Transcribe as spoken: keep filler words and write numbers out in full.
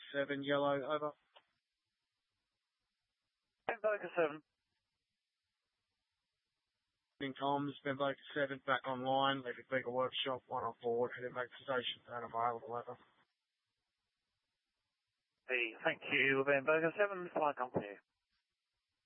seven, yellow, over. Benboca seven. Comms, Benboca seven, back online, Leaving Beagle Workshop, one on board, heading back to station, unavailable, over. Hey, thank you, Benboca seven, fly company.